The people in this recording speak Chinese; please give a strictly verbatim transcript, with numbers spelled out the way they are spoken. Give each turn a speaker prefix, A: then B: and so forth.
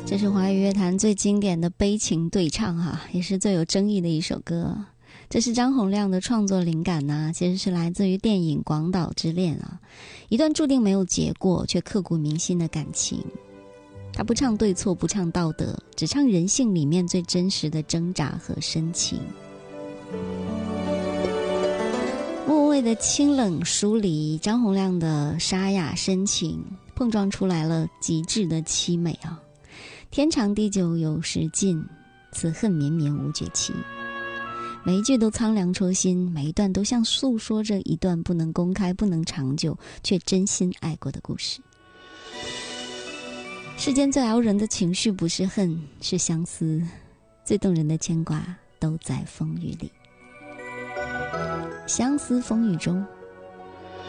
A: 这是华语乐坛最经典的悲情对唱哈、啊，也是最有争议的一首歌。这是张洪量的创作灵感呢、啊，其实是来自于电影《广岛之恋》啊，一段注定没有结果却刻骨铭心的感情。他不唱对错，不唱道德，只唱人性里面最真实的挣扎和深情。莫文蔚的清冷疏离，张洪量的沙哑深情，碰撞出来了极致的凄美啊！天长地久有时尽，此恨绵绵无绝期。每一句都苍凉戳心，每一段都像诉说着一段不能公开、不能长久却真心爱过的故事。世间最熬人的情绪不是恨，是相思，最动人的牵挂都在风雨里。相思风雨中，